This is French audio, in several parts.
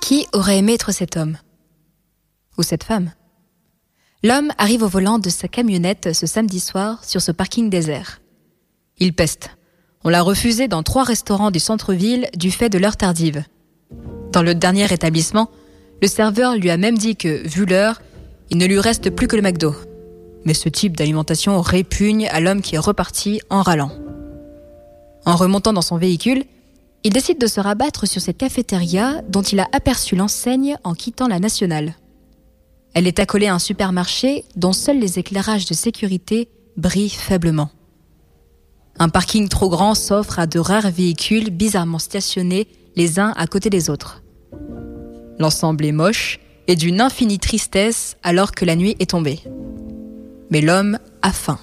Qui aurait aimé être cet homme ? Ou cette femme ? L'homme arrive au volant de sa camionnette ce samedi soir sur ce parking désert. Il peste. On l'a refusé dans 3 restaurants du centre-ville du fait de l'heure tardive. Dans le dernier établissement, le serveur lui a même dit que, vu l'heure, il ne lui reste plus que le McDo. Mais ce type d'alimentation répugne à l'homme qui est reparti en râlant. En remontant dans son véhicule, il décide de se rabattre sur cette cafétéria dont il a aperçu l'enseigne en quittant la nationale. Elle est accolée à un supermarché dont seuls les éclairages de sécurité brillent faiblement. Un parking trop grand s'offre à de rares véhicules bizarrement stationnés les uns à côté des autres. L'ensemble est moche et d'une infinie tristesse alors que la nuit est tombée. Mais l'homme a faim.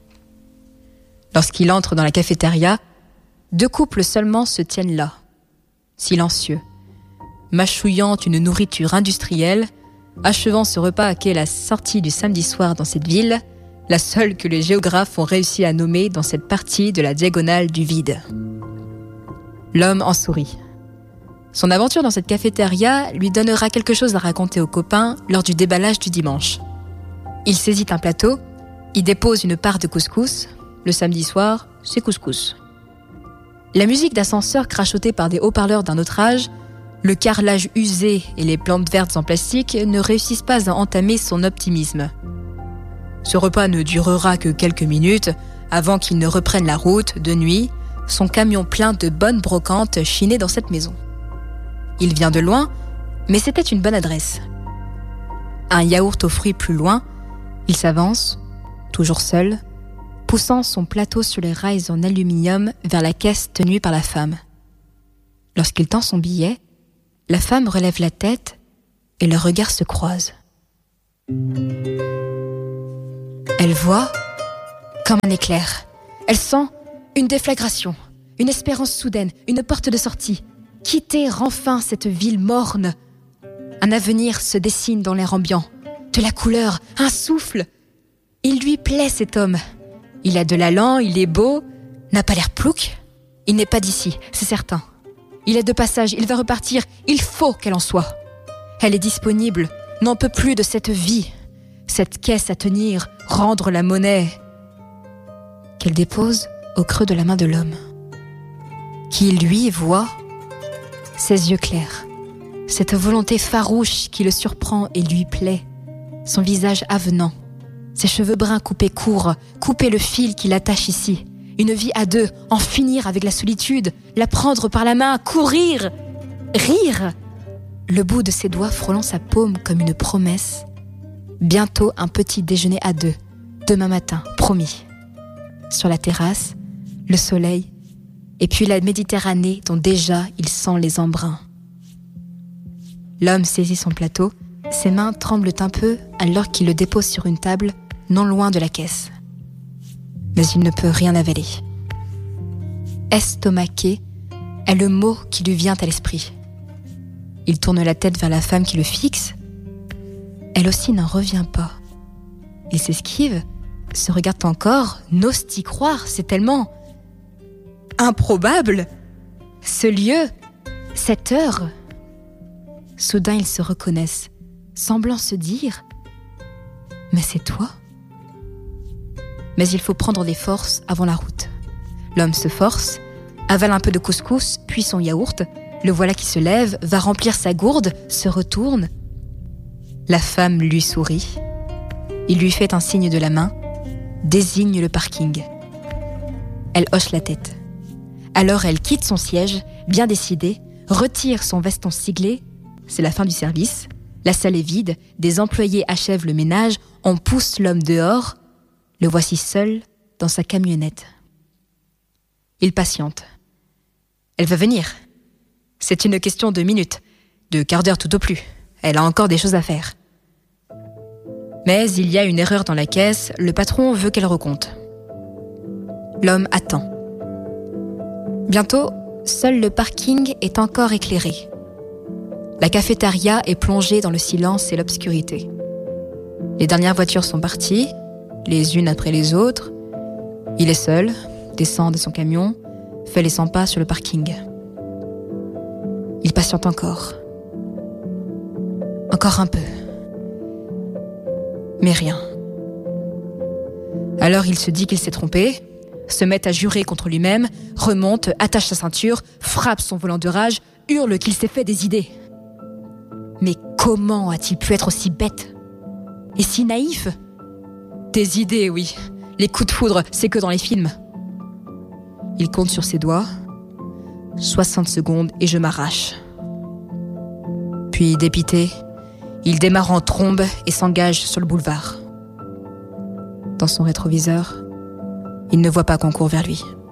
Lorsqu'il entre dans la cafétéria, 2 couples seulement se tiennent là, silencieux, mâchouillant une nourriture industrielle, achevant ce repas qu'est la sortie du samedi soir dans cette ville, la seule que les géographes ont réussi à nommer dans cette partie de la diagonale du vide. L'homme en sourit. Son aventure dans cette cafétéria lui donnera quelque chose à raconter aux copains lors du déballage du dimanche. Il saisit un plateau, y dépose une part de couscous. Le samedi soir, c'est couscous. La musique d'ascenseur crachotée par des haut-parleurs d'un autre âge, le carrelage usé et les plantes vertes en plastique ne réussissent pas à entamer son optimisme. Ce repas ne durera que quelques minutes avant qu'il ne reprenne la route de nuit, son camion plein de bonnes brocantes chinées dans cette maison. Il vient de loin, mais c'était une bonne adresse. Un yaourt aux fruits plus loin, il s'avance, toujours seul, poussant son plateau sur les rails en aluminium vers la caisse tenue par la femme. Lorsqu'il tend son billet, la femme relève la tête et leurs regards se croisent. Elle voit comme un éclair. Elle sent une déflagration, une espérance soudaine, une porte de sortie. Quitter enfin cette ville morne. Un avenir se dessine dans l'air ambiant. De la couleur, un souffle. Il lui plaît cet homme. Il a de l'allant, il est beau, n'a pas l'air plouc. Il n'est pas d'ici, c'est certain. Il est de passage, il va repartir, il faut qu'elle en soit. Elle est disponible, n'en peut plus de cette vie. Cette caisse à tenir, rendre la monnaie. Qu'elle dépose au creux de la main de l'homme. Qui, lui, voit ses yeux clairs. Cette volonté farouche qui le surprend et lui plaît. Son visage avenant. Ses cheveux bruns coupés courts, couper le fil qui l'attache ici. Une vie à 2, en finir avec la solitude, la prendre par la main, courir, rire. Le bout de ses doigts frôlant sa paume comme une promesse. Bientôt un petit déjeuner à 2, demain matin, promis. Sur la terrasse, le soleil, et puis la Méditerranée dont déjà il sent les embruns. L'homme saisit son plateau, ses mains tremblent un peu alors qu'il le dépose sur une table non loin de la caisse. Mais il ne peut rien avaler. Estomaqué est le mot qui lui vient à l'esprit. Il tourne la tête vers la femme qui le fixe. Elle aussi n'en revient pas. Il s'esquive, se regarde encore, n'ose y croire, c'est tellement improbable. Ce lieu, cette heure. Soudain ils se reconnaissent, semblant se dire « Mais c'est toi ?» Mais il faut prendre des forces avant la route. L'homme se force, avale un peu de couscous, puis son yaourt. Le voilà qui se lève, va remplir sa gourde, se retourne. La femme lui sourit. Il lui fait un signe de la main, désigne le parking. Elle hoche la tête. Alors elle quitte son siège, bien décidée, retire son veston siglé. C'est la fin du service. La salle est vide, des employés achèvent le ménage, on pousse l'homme dehors. Le voici seul dans sa camionnette. Il patiente. Elle va venir. C'est une question de minutes, de quart d'heure tout au plus. Elle a encore des choses à faire. Mais il y a une erreur dans la caisse, le patron veut qu'elle recompte. L'homme attend. Bientôt, seul le parking est encore éclairé. La cafétéria est plongée dans le silence et l'obscurité. Les dernières voitures sont parties, les unes après les autres. Il est seul, descend de son camion, fait les 100 pas sur le parking. Il patiente encore. Encore un peu. Mais rien. Alors il se dit qu'il s'est trompé, se met à jurer contre lui-même, remonte, attache sa ceinture, frappe son volant de rage, hurle qu'il s'est fait des idées. Mais comment a-t-il pu être aussi bête et si naïf ? Des idées, oui. Les coups de foudre, c'est que dans les films. Il compte sur ses doigts. 60 secondes et je m'arrache. Puis, dépité, il démarre en trombe et s'engage sur le boulevard. Dans son rétroviseur, il ne voit pas qu'on court vers lui.